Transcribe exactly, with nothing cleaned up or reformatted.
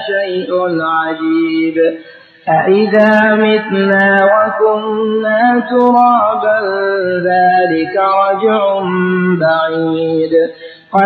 لشيء عجيب أإذا متنا وكنا ترابا ذلك رجع بعيد